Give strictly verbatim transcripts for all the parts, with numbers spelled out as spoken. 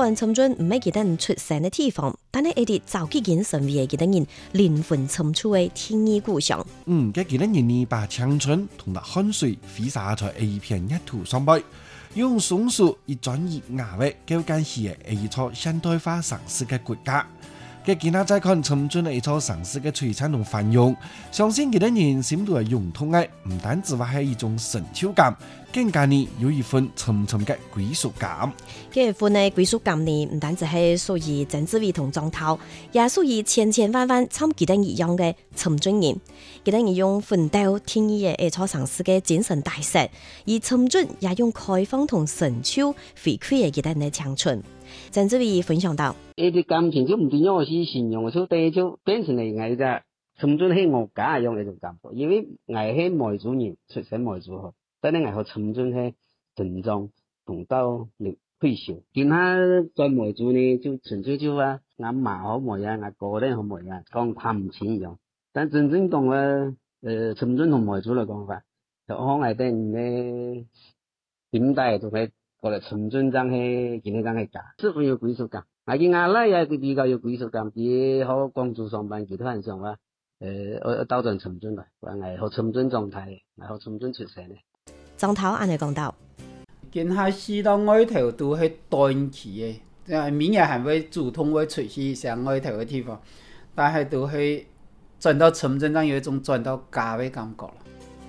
看尋準唔係幾多人出生嘅地方，但係一啲早幾件成為嘅幾多人靈魂深處嘅天意故鄉。 嗯，嘅幾多人呢把青春同埋汗水揮灑在一片一土上邊，用松樹以專業牙嘅構建起嘅一座現代化城市嘅國家。嘅其他再看尋準嘅一座城市嘅璀璨同繁榮，相信幾多人心度係融通嘅，唔單止話係一種成就感，更加呢有一份沉沉嘅歸屬感。 呢份嘅歸屬感呢，唔單止係屬於曾志偉同莊濤，也屬於千千萬萬參幾多一樣嘅尋準人。幾多人用奮鬥天意嘅一座城市嘅精神大石，而尋準也用開放同成就回饋嘅幾多人嘅青春。曾志偉分享到： 呢啲感情就唔斷咗我去形容，就對就變成嚟我嘅尋準係我家一樣嘅種感覺，因為我係梅州人，出身梅州學，但係我學尋準係成長同到嚟退休，見他在梅州呢就純粹就話阿嫲好梅啊，阿哥咧好梅啊，講探唔錢一樣，但真正同誒誒尋準同梅州嚟講法，就可能係咧點解就係。過嚟尋準真係見你真係假，即係有歸屬感。我見阿拉也比較有歸屬感，比好廣州上班其他人上話，誒我到陣尋準嚟，話係好尋準狀態，係好尋準出世咧。 莊濤安尼講到， 見下試到外頭都係短期嘅，誒明日係會主動會出去上外頭嘅地方，但係都係轉到尋準上有一種轉到家嘅感覺啦。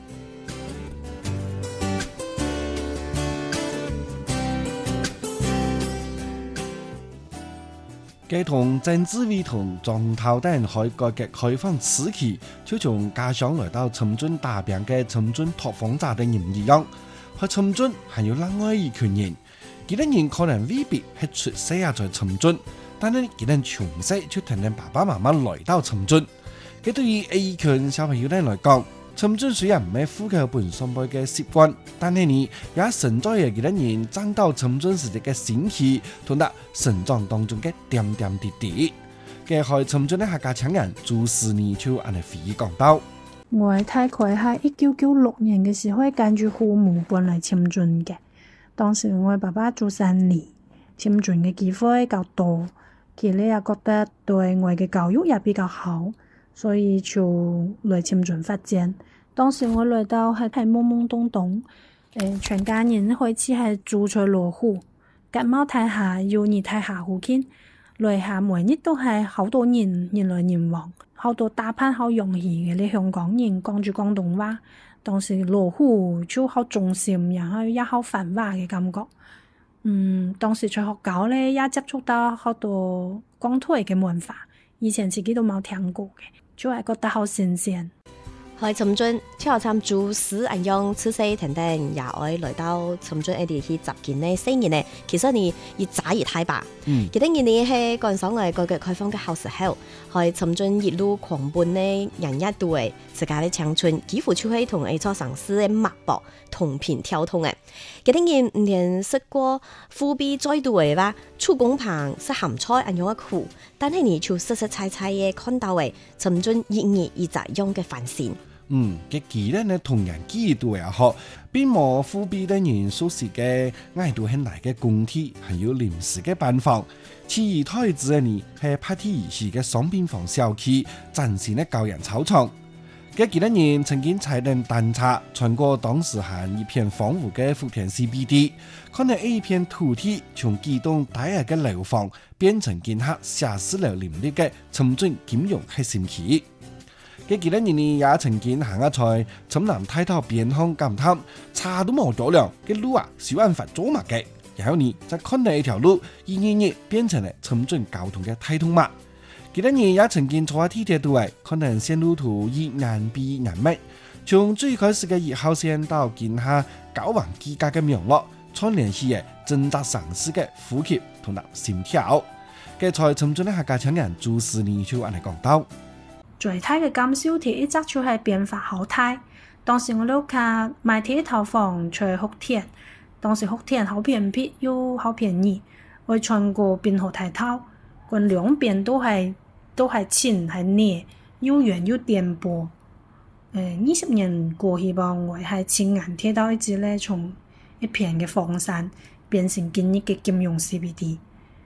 佢同曾志偉同莊濤等喺改革開放時期，就從家鄉來到尋準打拼嘅尋準拓荒者的人一樣，喺尋準還有另外一群人。幾多人可能未必係出世啊在尋準，但係幾多人從細就聽聽爸爸媽媽來到尋準。佢對於一群小朋友哋來講，尋準雖然唔係呼吸本上輩嘅習慣，但係你也承載咗幾多人長到尋準時節嘅心氣，同埋成長當中嘅點點滴滴。嘅喺尋準嘅客家青人朱思妮就按嚟回憶講到： 我大概係一九九六年嘅時候，跟住父母搬嚟尋準嘅。當時我爸爸做生意，尋準嘅機會較多，佢哋也覺得對我嘅教育也比較好，所以就嚟尋準發展。當時我來到係係懵懵懂懂，誒、呃、全家人開始係住在羅湖，感冒睇下要你睇下附近，來下每日都係好多人人來人往，好多打扮好容易嘅啲香港人講住廣東話。當時羅湖就好中心，然後也好繁華嘅感覺。嗯，當時在學校咧也接觸到好多廣土嘅文化，以前自己都冇聽過嘅，就係覺得好新鮮。 喺尋準，就好似朱思一樣，此世等等也愛來到尋準一啲去集見呢四年呢，其實你越早越太白。嗯，記得年年係趕上嚟改革開放嘅好時候，喺尋準一路狂奔呢人一度嘅自家嘅青春，幾乎就係同一座城市嘅脈搏同頻跳動嘅。記得年唔連食過富比再度嘅話，出工棚食鹹菜一樣嘅苦，但係你就實實在在嘅看到嘅尋準一年一集樣嘅繁盛。 嗯，嘅幾人呢同人幾度也好，並冇富比的人所時嘅挨到很大嘅工體，還有臨時嘅辦房。次二太子嘅呢係拍鐵儀式嘅雙邊房小區，展示嘅教人操場。嘅幾多人曾經踩定單車穿過當時係一片荒蕪嘅福田 C B D， 看到一片土地從幾棟大額嘅樓房變成見下寫實樓林立嘅尋準金融核心區。嘅幾多年呢也曾經行一賽尋南太頭邊巷感嘆茶都冇咗量嘅路啊，小辦法做乜嘅？然後呢就看到一條路一年年變成了尋準交通嘅太通碼。幾多年也曾經坐喺地鐵度位，看到線路圖以眼比眼密，從最開始嘅一號線到見下九橫機架嘅名落，串聯起嘅掙扎城市嘅呼吸同埋心跳。嘅在尋準嘅客家青人朱思妮就按嚟講到。 最大嘅減少鐵一則就係變化好大。當時我哋屋企買鐵一套房在福田，當時福田好偏僻又好便宜，我穿過邊河大道，佢兩邊都係都係淺係泥，又遠又顛簸。誒二十年過去吧，我係親眼睇到一隻咧從一片嘅荒山變成今日嘅金融 C B D。